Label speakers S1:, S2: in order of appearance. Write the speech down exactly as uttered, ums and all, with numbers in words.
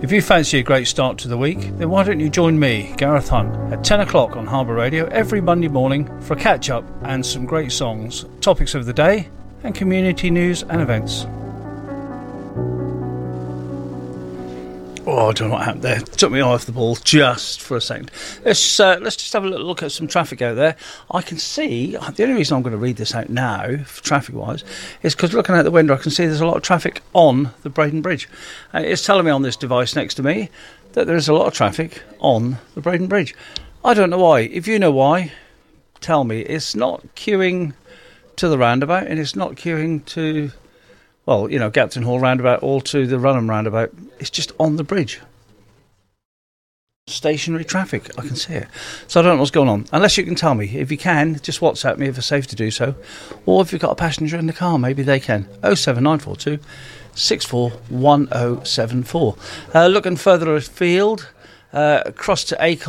S1: If you fancy a great start to the week, then why don't you join me, Gareth Hunt, at ten o'clock on Harbour Radio every Monday morning for a catch-up and some great songs, topics of the day, and community news and events. Oh, I don't know what happened there. Took me off the ball just for a second. Let's uh, let's just have a little look at some traffic out there. I can see, the only reason I'm going to read this out now, traffic-wise, is because looking out the window I can see there's a lot of traffic on the Breydon Bridge. And it's telling me on this device next to me that there is a lot of traffic on the Breydon Bridge. I don't know why. If you know why, tell me. It's not queuing to the roundabout, and it's not queuing to... well, you know, Gapton Hall roundabout or to the Runham roundabout. It's just on the bridge. Stationary traffic, I can see it. So I don't know what's going on. Unless you can tell me. If you can, just WhatsApp me if it's safe to do so. Or if you've got a passenger in the car, maybe they can. oh seven nine four two, six four one oh seven four. Uh, looking further afield, uh, across to Acle.